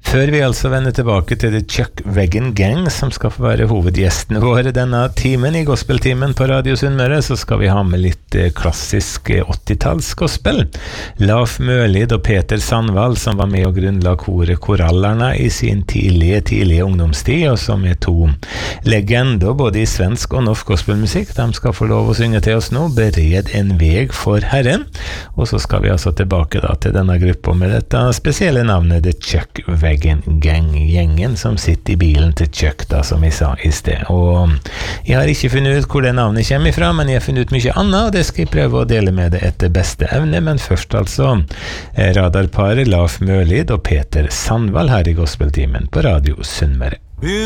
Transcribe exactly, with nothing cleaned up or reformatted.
Før vi altså vender tilbake til The Chuck Wagon Gang, som skal få være hovedgjestene våre denne timen i gospeltimen på Radio Sunnmøre, så skal vi ha med litt klassisk åttitalls gospel. Laf Mølid og Peter Sandvall, som var med og grunnla koret Korallarna i sin tidlige, tidlige ungdomstid, og som er to legender både i svensk og norsk gospelmusikk. De skal få lov å synge til oss nå, Bered en veg for Herren. Og så skal vi altså tilbake da til denne gruppa med dette spesielle navnet The Chuck Wagon Gang-gjengen som sitter i bilen til Chuck da, som jeg sa i sted. Og jeg har ikke funnet ut hvor det navnet kommer ifra, men jeg har funnet ut mye annet, og det skal jeg prøve å dele med det etter beste evne. Men først altså radarparet Laf Mølid og Peter Sandvall her i gospeltimen på Radio Sunnmøre.